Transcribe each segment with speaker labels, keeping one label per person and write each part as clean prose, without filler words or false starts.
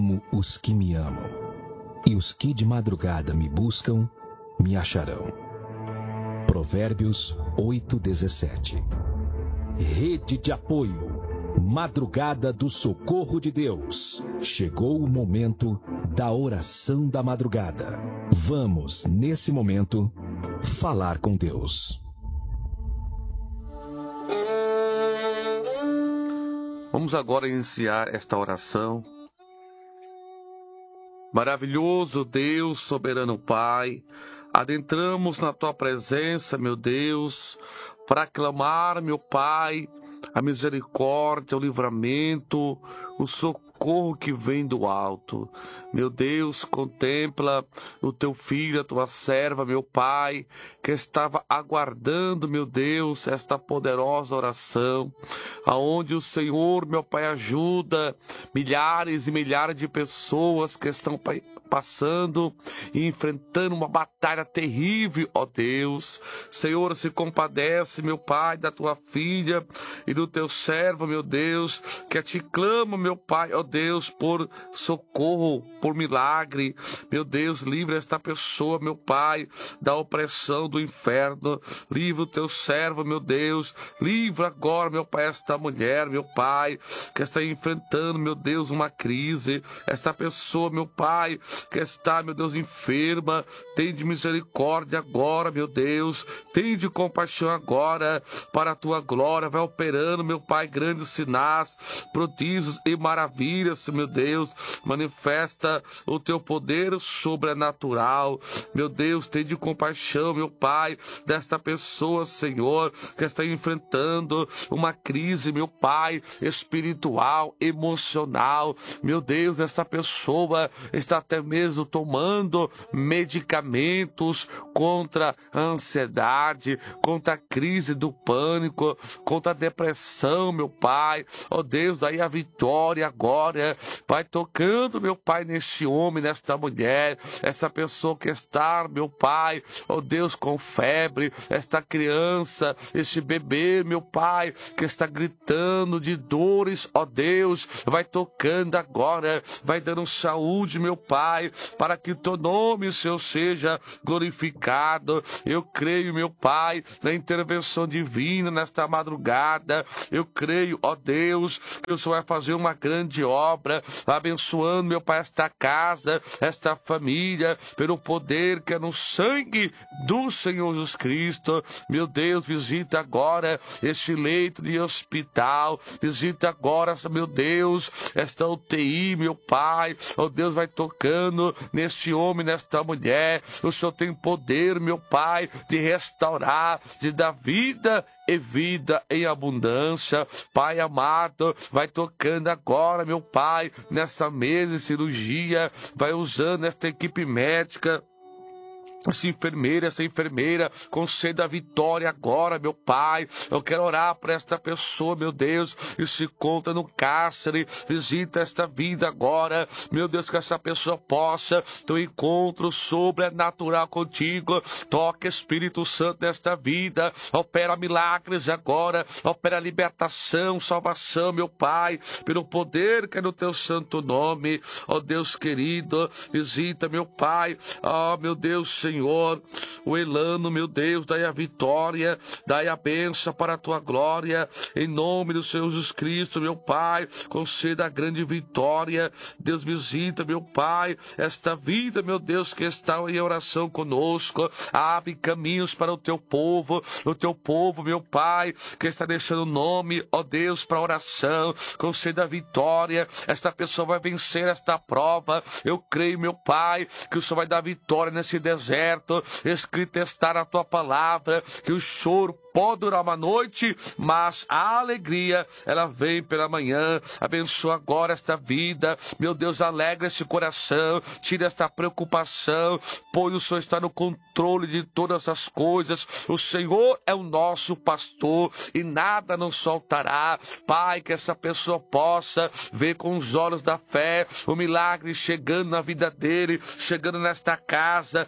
Speaker 1: amo os que me amam, e os que de madrugada me buscam, me acharão. Provérbios 8:17. Rede de apoio, madrugada do socorro de Deus. Chegou o momento da oração da madrugada. Vamos, nesse momento, falar com Deus.
Speaker 2: Vamos agora iniciar esta oração. Maravilhoso Deus, soberano Pai, adentramos na Tua presença, meu Deus, para clamar, meu Pai, a misericórdia, o livramento, o socorro que vem do alto. Meu Deus, contempla o Teu filho, a Tua serva, meu Pai, que estava aguardando, meu Deus, esta poderosa oração, aonde o Senhor, meu Pai, ajuda milhares e milhares de pessoas que estão passando e enfrentando uma batalha terrível, ó Deus. Senhor, se compadece, meu Pai, da Tua filha e do Teu servo, meu Deus, que te clama, meu Pai, ó Deus, por socorro, por milagre. Meu Deus, livra esta pessoa, meu Pai, da opressão do inferno. Livra o Teu servo, meu Deus. Livra agora, meu Pai, esta mulher, meu Pai, que está enfrentando, meu Deus, uma crise. Esta pessoa, meu Pai, que está, meu Deus, enferma. Tem de misericórdia agora, meu Deus. Tem de compaixão agora, para a Tua glória. Vai operando, meu Pai, grandes sinais, prodígios e maravilhas, meu Deus. Manifesta o Teu poder sobrenatural. Meu Deus, tem de compaixão, meu Pai, desta pessoa, Senhor, que está enfrentando uma crise, meu Pai, espiritual, emocional. Meu Deus, esta pessoa está até mesmo tomando medicamentos contra a ansiedade, contra a crise do pânico, contra a depressão, meu Pai. Ó Deus, daí a vitória agora. Vai tocando, meu Pai, neste homem, nesta mulher, essa pessoa que está, meu Pai, ó Deus, com febre, esta criança, este bebê, meu Pai, que está gritando de dores, ó Deus, vai tocando agora, vai dando saúde, meu Pai, para que Teu nome, Senhor, seja glorificado. Eu creio, meu Pai, na intervenção divina nesta madrugada. Eu creio, ó Deus, que o Senhor vai fazer uma grande obra, abençoando, meu Pai, esta casa, esta família, pelo poder que é no sangue do Senhor Jesus Cristo. Meu Deus, visita agora este leito de hospital, visita agora, meu Deus, esta UTI, meu Pai. Ó Deus, vai tocando neste homem, nesta mulher. O Senhor tem poder, meu Pai, de restaurar, de dar vida e vida em abundância. Pai amado, vai tocando agora, meu Pai, nessa mesa de cirurgia, vai usando esta equipe médica, essa enfermeira, conceda a vitória agora, meu Pai. Eu quero orar por esta pessoa, meu Deus, que se encontra no cárcere. Visita esta vida agora, meu Deus, que essa pessoa possa ter um encontro sobrenatural contigo. Toca, Espírito Santo, nesta vida. Opera milagres agora, opera libertação, salvação, meu Pai, pelo poder que é no Teu santo nome. Ó Deus querido, visita, meu Pai, ó meu Deus, Senhor, o Elano, meu Deus, dai a vitória, dai a bênção para a Tua glória, em nome do Senhor Jesus Cristo, meu Pai, conceda a grande vitória. Deus, visita, meu Pai, esta vida, meu Deus, que está em oração conosco. Abre caminhos para o Teu povo, meu Pai, que está deixando o nome, ó Deus, para oração. Conceda a vitória. Esta pessoa vai vencer esta prova. Eu creio, meu Pai, que o Senhor vai dar vitória nesse deserto. Escrito está na Tua palavra que o choro pode durar uma noite, mas a alegria, ela vem pela manhã. Abençoa agora esta vida, meu Deus, alegra este coração, tira esta preocupação, pois o Senhor está no controle de todas as coisas. O Senhor é o nosso pastor e nada nos faltará. Pai, que essa pessoa possa ver com os olhos da fé o milagre chegando na vida dele, chegando nesta casa. A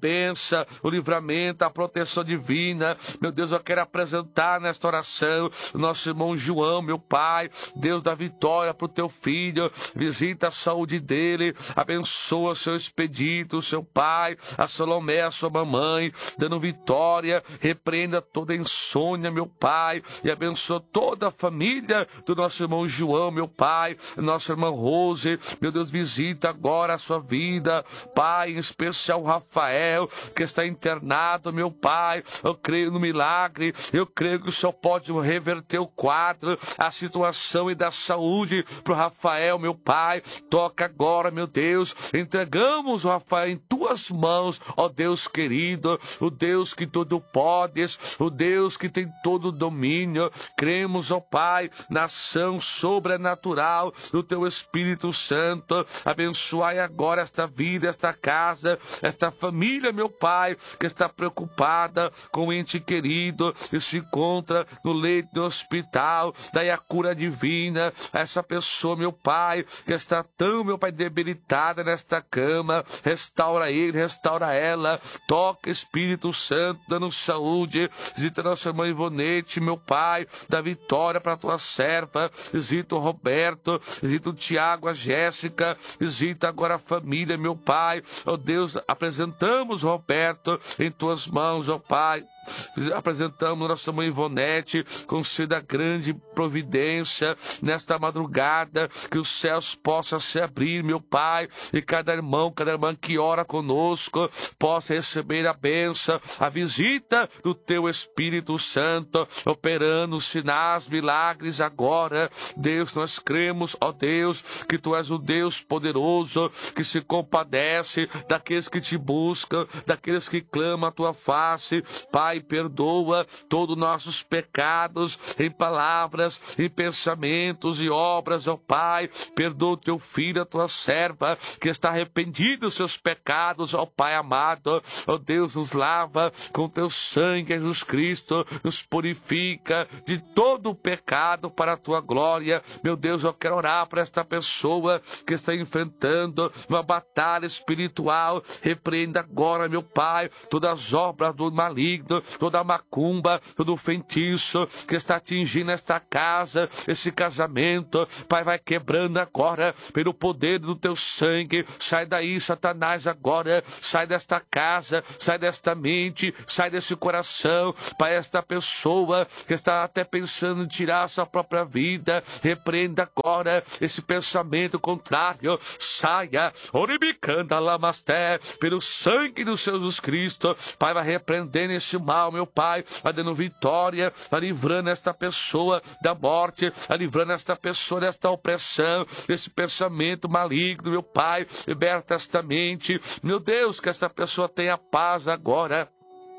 Speaker 2: bênção, o livramento, a proteção divina. Meu Deus, eu quero apresentar nesta oração o nosso irmão João, meu Pai, Deus da vitória para o teu filho, visita a saúde dele, abençoa seu expedito, seu pai, a Salomé, a sua mamãe, dando vitória, repreenda toda insônia, meu Pai, e abençoa toda a família do nosso irmão João, meu Pai, nossa irmã Rose, meu Deus, visita agora a sua vida, Pai, em especial o Rafael, que está internado, meu Pai, eu creio no milagre, eu creio que o Senhor pode reverter o quadro, a situação e da saúde para o Rafael, meu Pai, toca agora, meu Deus, entregamos o Rafael em tuas mãos, ó Deus querido, o Deus que tudo podes, o Deus que tem todo o domínio, cremos, ó Pai, na ação sobrenatural do teu Espírito Santo, abençoai agora esta vida, esta casa, esta família, meu Pai, que está preocupada com o ente querido e se encontra no leito do hospital, daí a cura divina, a essa pessoa, meu Pai, que está tão, meu Pai, debilitada nesta cama, restaura ele, restaura ela, toca Espírito Santo, dando saúde, visita nossa irmã Ivonete, meu Pai, dá vitória para a tua serva, visita o Roberto, visita o Tiago, a Jéssica, visita agora a família, meu Pai, ó Deus, apresentamos o Roberto em tuas mãos, ó Pai, apresentamos nossa mãe Ivonete, conceda grande providência nesta madrugada, que os céus possam se abrir, meu Pai, e cada irmão, cada irmã que ora conosco possa receber a bênção, a visita do teu Espírito Santo, operando sinais, milagres agora. Deus, nós cremos, ó Deus, que tu és o Deus poderoso, que se compadece daqueles que te buscam, daqueles que clamam a tua face. Pai, perdoa todos os nossos pecados em palavras, em pensamentos e obras, ó Pai. Perdoa o teu filho, a tua serva, que está arrependido dos seus pecados, ó Pai amado. Ó Deus, nos lava com teu sangue, Jesus Cristo, nos purifica de todo o pecado para a tua glória. Meu Deus, eu quero orar para esta pessoa que está enfrentando uma batalha espiritual. Repreenda agora, meu Pai, todas as obras do maligno, toda a macumba, todo o feitiço que está atingindo esta casa, esse casamento. Pai, vai quebrando agora pelo poder do teu sangue. Sai daí, Satanás, agora. Sai desta casa, sai desta mente, sai desse coração. Pai, esta pessoa que está até pensando em tirar a sua própria vida, repreenda agora esse pensamento contrário. Saia, oribicanda lamasté, pelo sangue do Senhor Jesus Cristo. Pai, vai repreendendo esse mal, meu Pai, vai dando vitória, vai livrando esta pessoa da morte, vai livrando esta pessoa desta opressão, desse pensamento maligno, meu Pai. Liberta esta mente, meu Deus, que esta pessoa tenha paz agora.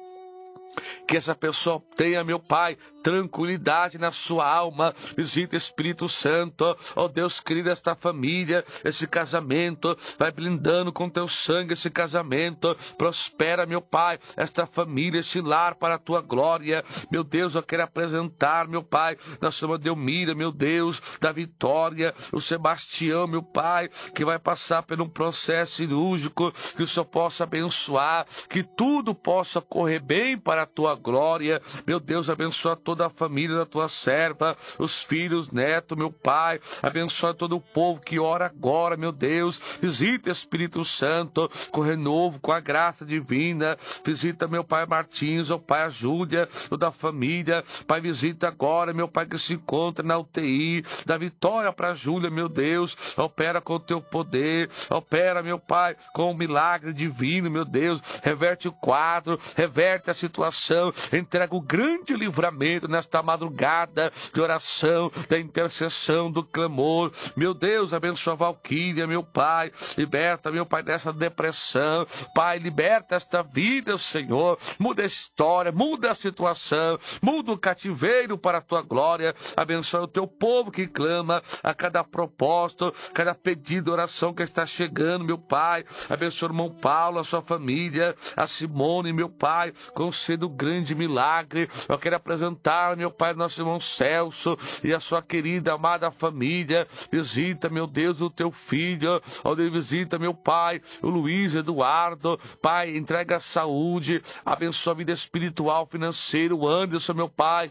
Speaker 2: Que essa pessoa tenha, meu Pai, tranquilidade na sua alma. Visita Espírito Santo, ó Deus querido, esta família, esse casamento, vai blindando com teu sangue esse casamento. Prospera, meu Pai, esta família, esse lar para a tua glória. Meu Deus, eu quero apresentar, meu Pai, nossa irmã Delmira, meu Deus, da Vitória, o Sebastião, meu Pai, que vai passar por um processo cirúrgico, que o Senhor possa abençoar, que tudo possa correr bem para a tua glória. Meu Deus, abençoa toda a família da tua serva, os filhos, netos, meu Pai, abençoa todo o povo que ora agora, meu Deus. Visita Espírito Santo com renovo, com a graça divina. Visita, meu Pai, Martins, ó Pai, a Júlia, toda a família. Pai, visita agora, meu Pai, que se encontra na UTI, dá vitória para a Júlia, meu Deus. Opera com o teu poder, opera, meu Pai, com o milagre divino, meu Deus. Reverte o quadro, reverte a situação, entrega o grande livramento nesta madrugada de oração, da intercessão, do clamor. Meu Deus, abençoa a Valquíria, meu Pai, liberta, meu Pai, dessa depressão. Pai, liberta esta vida, Senhor, muda a história, muda a situação, muda o cativeiro para a tua glória. Abençoa o teu povo que clama a cada propósito, cada pedido de oração que está chegando, meu Pai. Abençoa o irmão Paulo, a sua família, a Simone, meu Pai, conceda o grande milagre. Eu quero apresentar visitar, meu Pai, nosso irmão Celso e a sua querida, amada família. Visita, meu Deus, o teu filho. Ó Deus, visita, meu Pai, o Luiz Eduardo. Pai, entrega a saúde, abençoa a vida espiritual, financeira, o Anderson, meu Pai.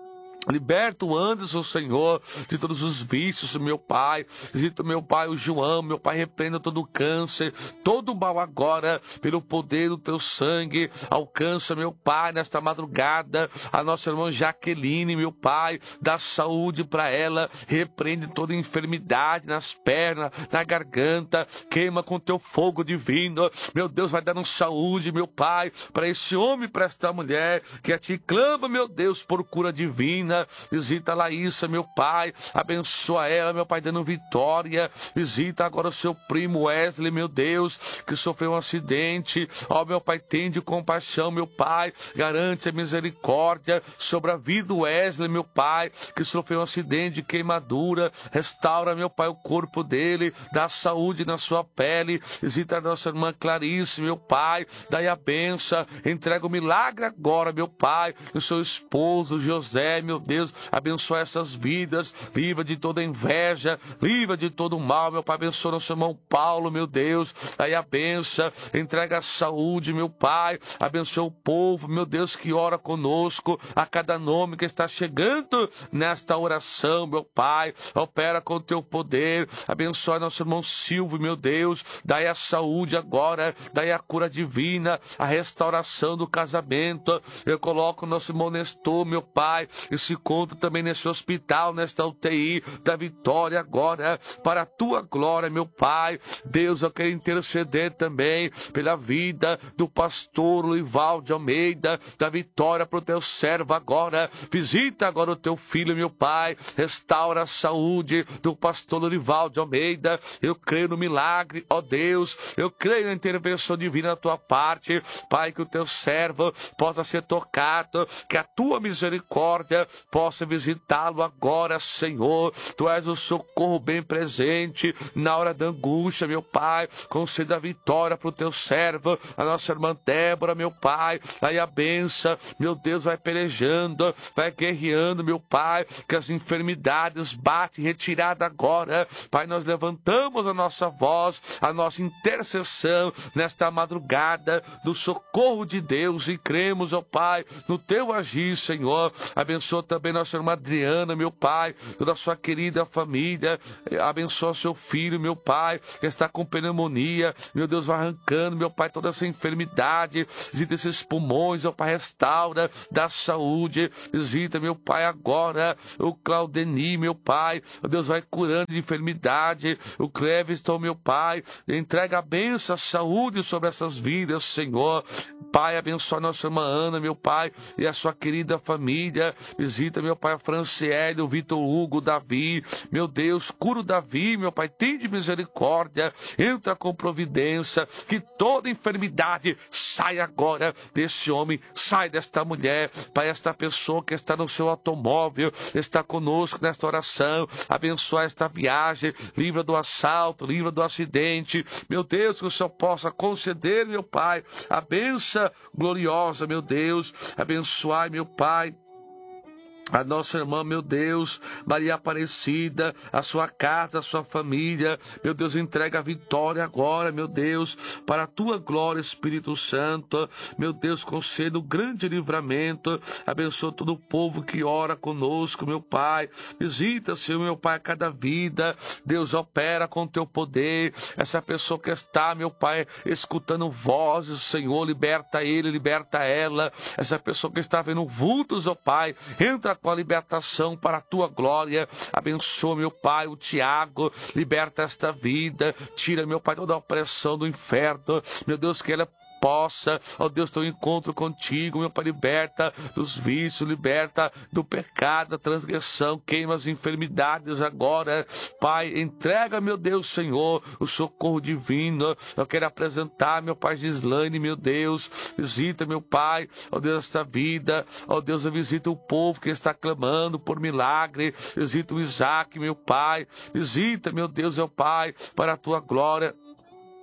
Speaker 2: Liberta o Anderson, Senhor, de todos os vícios, meu Pai. Visita, meu Pai, o João, meu Pai, repreenda todo o câncer, todo o mal agora, pelo poder do teu sangue. Alcança, meu Pai, nesta madrugada, a nossa irmã Jaqueline, meu Pai, dá saúde para ela. Repreende toda enfermidade nas pernas, na garganta. Queima com teu fogo divino. Meu Deus, vai dando saúde, meu Pai, para esse homem, para esta mulher, que a ti clama, meu Deus, por cura divina. Visita a Laísa, meu Pai, abençoa ela, meu Pai, dando vitória. Visita agora o seu primo Wesley, meu Deus, que sofreu um acidente. Ó, meu Pai, tende compaixão, meu Pai, garante a misericórdia sobre a vida do Wesley, meu Pai, que sofreu um acidente de queimadura. Restaura, meu Pai, o corpo dele, dá saúde na sua pele. Visita a nossa irmã Clarice, meu Pai, dai a benção, entrega o milagre agora, meu Pai, o seu esposo José, meu Deus, abençoa essas vidas, livra de toda inveja, livra de todo mal, meu Pai, abençoa nosso irmão Paulo, meu Deus, daí a benção, entrega a saúde, meu Pai, abençoa o povo, meu Deus, que ora conosco, a cada nome que está chegando nesta oração, meu Pai, opera com o teu poder, abençoa nosso irmão Silvio, meu Deus, daí a saúde agora, daí a cura divina, a restauração do casamento. Eu coloco o nosso irmão Nestor, meu Pai, e se encontra também nesse hospital, nesta UTI da Vitória agora, para a tua glória, meu Pai. Deus, eu quero interceder também pela vida do pastor Luivaldo Almeida, da Vitória, para o teu servo agora. Visita agora o teu filho, meu Pai, restaura a saúde do pastor Luivaldo Almeida. Eu creio no milagre, ó Deus, eu creio na intervenção divina da tua parte, Pai, que o teu servo possa ser tocado, que a tua misericórdia possa visitá-lo agora, Senhor. Tu és o socorro bem presente na hora da angústia, meu Pai. Conceda a vitória para o teu servo, a nossa irmã Débora, meu Pai. Aí a benção, meu Deus, vai pelejando, vai guerreando, meu Pai, que as enfermidades batem retirada agora. Pai, nós levantamos a nossa voz, a nossa intercessão nesta madrugada do socorro de Deus e cremos, ó Pai, no teu agir, Senhor. Abençoa também nossa irmã Adriana, meu Pai, toda a sua querida família. Abençoa seu filho, meu Pai, que está com pneumonia. Meu Deus, vai arrancando, meu Pai, toda essa enfermidade. Visita esses pulmões, ó Pai, restaura, dá saúde. Visita, meu Pai, agora o Claudeni, meu Pai. Meu Deus, vai curando de enfermidade. O Cleviston, meu Pai, entrega a bênção, a saúde sobre essas vidas, Senhor. Pai, abençoa nossa irmã Ana, meu Pai, e a sua querida família. Visita, meu Pai, a Franciele, o Vitor Hugo, o Davi. Meu Deus, cura o Davi, meu Pai, tem de misericórdia. Entra com providência, que toda enfermidade sai agora desse homem, sai desta mulher. Pai, esta pessoa que está no seu automóvel, está conosco nesta oração. Abençoa esta viagem, livra do assalto, livra do acidente. Meu Deus, que o Senhor possa conceder, meu Pai, a bênção gloriosa, meu Deus. Abençoai, meu Pai, a nossa irmã, meu Deus, Maria Aparecida, a sua casa, a sua família. Meu Deus, entrega a vitória agora, meu Deus, para a tua glória, Espírito Santo. Meu Deus, conceda o grande livramento. Abençoa todo o povo que ora conosco, meu Pai. Visita, Senhor, meu Pai, a cada vida. Deus, opera com teu poder. Essa pessoa que está, meu Pai, escutando vozes, Senhor, liberta ele, liberta ela. Essa pessoa que está vendo vultos, ó Pai, entra com a libertação para a tua glória. Abençoa, meu Pai, o Tiago, liberta esta vida, tira, meu Pai, toda a opressão do inferno. Meu Deus, que ela possa, ó Deus, ter um encontro contigo, meu Pai, liberta dos vícios, liberta do pecado, da transgressão, queima as enfermidades agora, Pai, entrega, meu Deus, Senhor, o socorro divino. Eu quero apresentar, meu Pai, Gislaine, meu Deus, visita, meu Pai, ó Deus, esta vida, ó Deus, visita o povo que está clamando por milagre, visita o Isaac, meu Pai, visita, meu Deus, meu Pai, para a tua glória.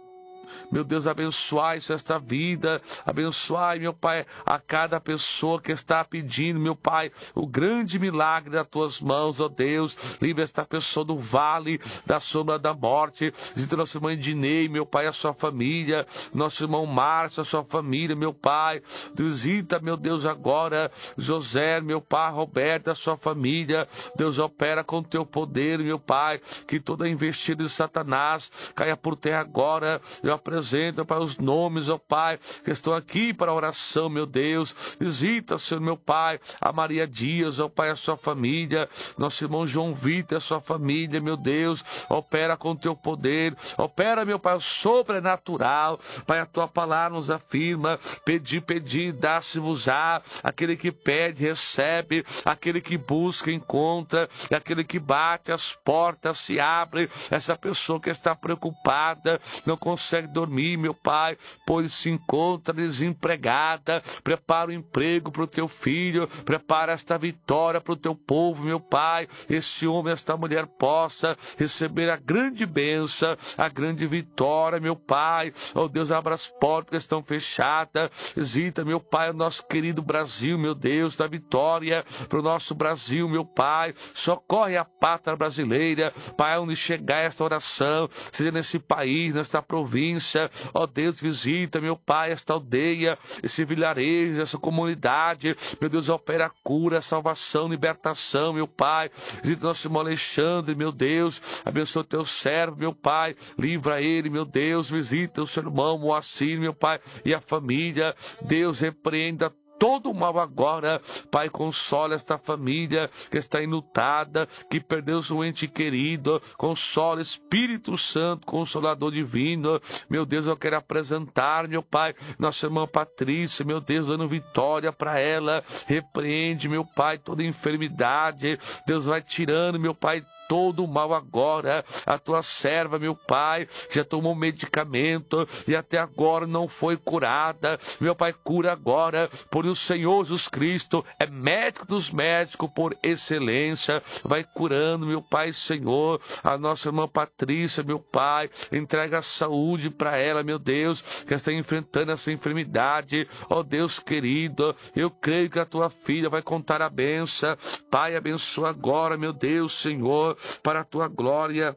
Speaker 2: Meu Deus, abençoai esta vida, abençoai, meu Pai, a cada pessoa que está pedindo, meu Pai, o grande milagre das tuas mãos, ó Deus. Livre esta pessoa do vale da sombra da morte. Visita nossa irmã Ednei, meu Pai, a sua família, nosso irmão Márcio, a sua família, meu Pai. Visita, meu Deus, agora José, meu Pai, Roberto, a sua família. Deus, opera com teu poder, meu Pai, que toda investida de Satanás caia por terra agora. Eu apresento, Pai, os nomes, ó Pai, que estão aqui para a oração, meu Deus. Visita, Senhor, meu Pai, a Maria Dias, ó Pai, a sua família, nosso irmão João Vitor, a sua família, meu Deus. Opera com teu poder, opera, meu Pai, o sobrenatural. Pai, a tua palavra nos afirma: pedi, dá-se-vos-á. Aquele que pede, recebe. Aquele que busca, encontra. E aquele que bate, as portas se abrem. Essa pessoa que está preocupada, não consegue dormir, meu Pai, pois se encontra desempregada. Prepara o emprego para o teu filho, prepara esta vitória para o teu povo, meu Pai. Esse homem, esta mulher possa receber a grande bênção, a grande vitória, meu Pai. Oh Deus, abra as portas que estão fechadas. Visita, meu Pai, o nosso querido Brasil, meu Deus, da vitória para o nosso Brasil, meu Pai. Socorre a pátria brasileira, Pai, onde chegar esta oração, seja nesse país, nesta província. Ó Deus, visita, meu Pai, esta aldeia, esse vilarejo, essa comunidade. Meu Deus, opera a cura, salvação, libertação, meu Pai. Visita nosso irmão Alexandre, meu Deus. Abençoa o teu servo, meu Pai. Livra ele, meu Deus. Visita o seu irmão Moacir, meu Pai, e a família. Deus, repreenda todo o mal agora. Pai, consola esta família que está enlutada, que perdeu seu ente querido. Consola, Espírito Santo, Consolador divino. Meu Deus, eu quero apresentar, meu Pai, nossa irmã Patrícia, meu Deus, dando vitória para ela. Repreende, meu Pai, toda enfermidade. Deus, vai tirando, meu Pai, todo o mal agora. A tua serva, meu Pai, já tomou medicamento e até agora não foi curada. Meu Pai, cura agora, por o Senhor Jesus Cristo é médico dos médicos por excelência. Vai curando, meu Pai, Senhor, a nossa irmã Patrícia, meu Pai. Entrega a saúde para ela, meu Deus, que está enfrentando essa enfermidade. Ó Deus querido, eu creio que a tua filha vai contar a bênção. Pai, abençoa agora, meu Deus, Senhor, para a tua glória.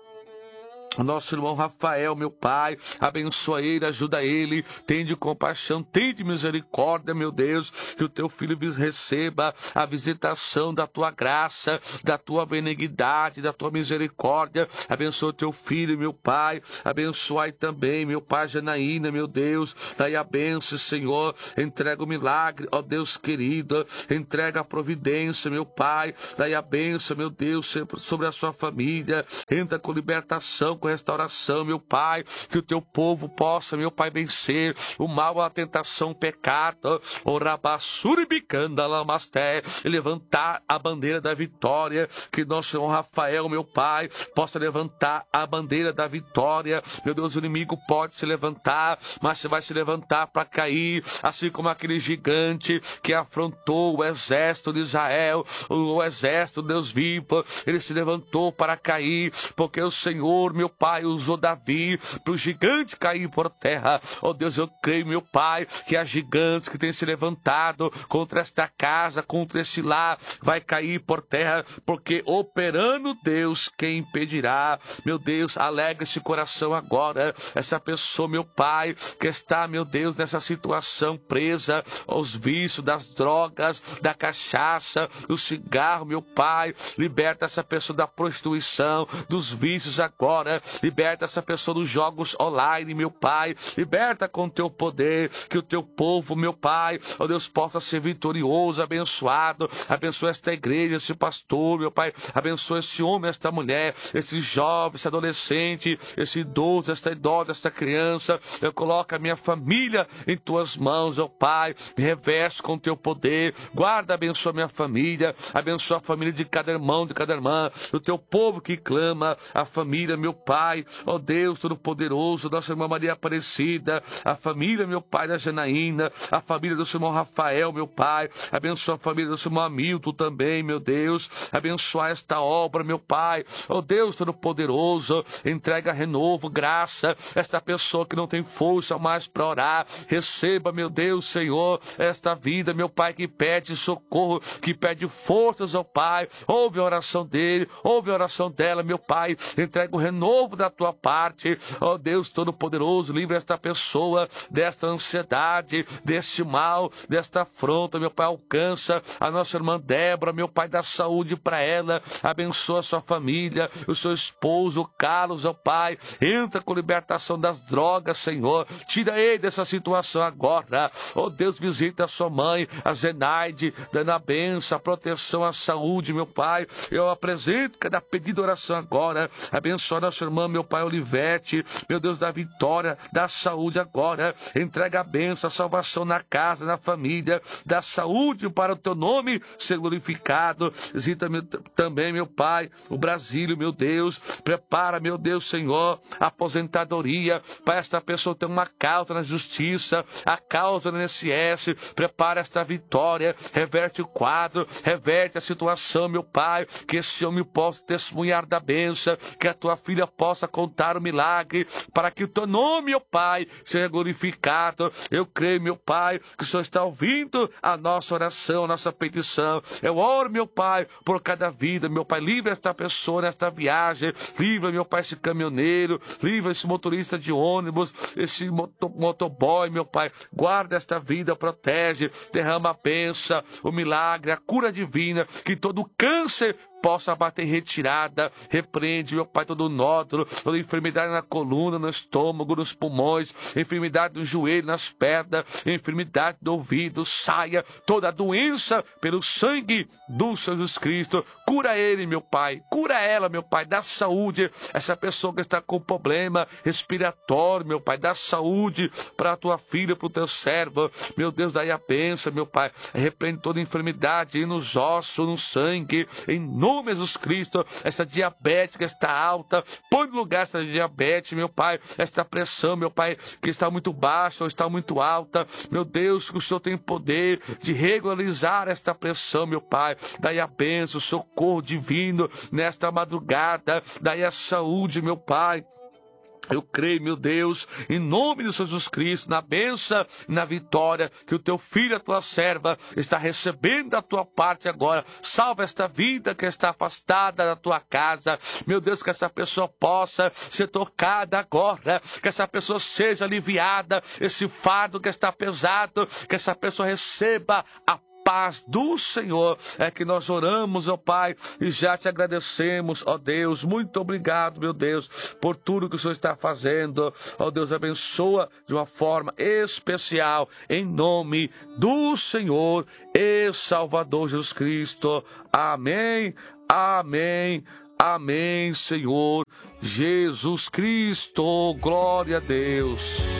Speaker 2: Nosso irmão Rafael, meu Pai, abençoa ele, ajuda ele, tende compaixão, tende misericórdia, meu Deus, que o teu filho receba a visitação da tua graça, da tua benignidade, da tua misericórdia. Abençoa o teu filho, meu Pai, abençoai também, meu Pai, Janaína, meu Deus, daí a bênção, Senhor, entrega o milagre, ó Deus querido, entrega a providência, meu Pai, daí a bênção, meu Deus, sempre sobre a sua família, entra com libertação, com restauração, meu Pai, que o teu povo possa, meu Pai, vencer o mal, a tentação, o pecado, e levantar a bandeira da vitória. Que nosso irmão Rafael, meu Pai, possa levantar a bandeira da vitória. Meu Deus, o inimigo pode se levantar, mas você vai se levantar para cair, assim como aquele gigante que afrontou o exército de Israel, o exército de Deus vivo. Ele se levantou para cair, porque o Senhor, meu Pai, usou Davi para o gigante cair por terra. Oh Deus, eu creio, meu Pai, que há gigantes que têm se levantado contra esta casa, contra este lar, vai cair por terra, porque operando Deus, quem impedirá? Meu Deus, alegra esse coração agora, essa pessoa, meu Pai, que está, meu Deus, nessa situação presa aos vícios das drogas, da cachaça, do cigarro, meu Pai, liberta essa pessoa da prostituição, dos vícios agora. Liberta essa pessoa dos jogos online, meu Pai. Liberta com teu poder, que o teu povo, meu Pai, ó Deus, possa ser vitorioso, abençoado. Abençoa esta igreja, esse pastor, meu Pai. Abençoa esse homem, esta mulher, esse jovem, esse adolescente, esse idoso, esta idosa, esta criança. Eu coloco a minha família em tuas mãos, ó Pai. Me reveste com teu poder. Guarda, abençoa minha família. Abençoa a família de cada irmão, de cada irmã. O teu povo que clama, a família, meu Pai, Pai, ó Deus Todo-Poderoso, nossa irmã Maria Aparecida, a família, meu Pai, da Janaína, a família do seu irmão Rafael, meu Pai, abençoa a família do seu irmão Hamilton também, meu Deus, abençoa esta obra, meu Pai, ó Deus Todo-Poderoso, entrega renovo, graça, esta pessoa que não tem força mais para orar, receba, meu Deus, Senhor, esta vida, meu Pai, que pede socorro, que pede forças, ó Pai, ouve a oração dele, ouve a oração dela, meu Pai, entrega o renovo da tua parte, ó Deus Todo-Poderoso, livra esta pessoa desta ansiedade, deste mal, desta afronta, meu Pai, alcança a nossa irmã Débora, meu Pai, dá saúde para ela, abençoa a sua família, o seu esposo, o Carlos, ó Pai, entra com libertação das drogas, Senhor, tira ele dessa situação agora, ó Deus, visita a sua mãe, a Zenaide, dando a bênção, a proteção, a saúde, meu Pai, eu apresento cada pedido de oração agora, abençoa a nossa irmã, meu Pai, Olivete, meu Deus, da vitória, da saúde agora, entrega a bênção, a salvação na casa, na família, da saúde para o teu nome ser glorificado, visita também, meu Pai, o Brasil, meu Deus, prepara, meu Deus, Senhor, a aposentadoria, para esta pessoa ter uma causa na justiça, a causa no INSS, prepara esta vitória, reverte o quadro, reverte a situação, meu Pai, que esse homem possa testemunhar da bênção, que a tua filha possa contar o milagre, para que o teu nome, meu Pai, seja glorificado. Eu creio, meu Pai, que o Senhor está ouvindo a nossa oração, a nossa petição. Eu oro, meu Pai, por cada vida, meu Pai, livra esta pessoa nesta viagem, livra, meu Pai, esse caminhoneiro, livra esse motorista de ônibus, esse motoboy, meu Pai, guarda esta vida, protege, derrama a bênção, o milagre, a cura divina, que todo câncer possa bater em retirada, repreende, meu Pai, todo nódulo, toda enfermidade na coluna, no estômago, nos pulmões, enfermidade no joelho, nas pernas, enfermidade do ouvido, saia toda doença pelo sangue do Senhor Jesus Cristo, cura ele, meu Pai, cura ela, meu Pai, dá saúde, essa pessoa que está com problema respiratório, meu Pai, dá saúde para a tua filha, para o teu servo, meu Deus, daí a bênção, meu Pai, repreende toda enfermidade nos ossos, no sangue, em nome de Jesus Cristo, esta diabetes que está alta, põe no lugar esta diabetes, meu Pai, esta pressão, meu Pai, que está muito baixa ou está muito alta, meu Deus, que o Senhor tem poder de regularizar esta pressão, meu Pai, daí a bênção, o socorro divino nesta madrugada, daí a saúde, meu Pai. Eu creio, meu Deus, em nome de Jesus Cristo, na bênção e na vitória que o teu filho, a tua serva, está recebendo da tua parte agora. Salva esta vida que está afastada da tua casa. Meu Deus, que essa pessoa possa ser tocada agora, que essa pessoa seja aliviada, esse fardo que está pesado, que essa pessoa receba a paz do Senhor. É que nós oramos, ó Pai, e já te agradecemos, ó Deus. Muito obrigado, meu Deus, por tudo que o Senhor está fazendo. Ó Deus, abençoa de uma forma especial, em nome do Senhor e Salvador Jesus Cristo. Amém, amém, amém, Senhor Jesus Cristo. Glória a Deus.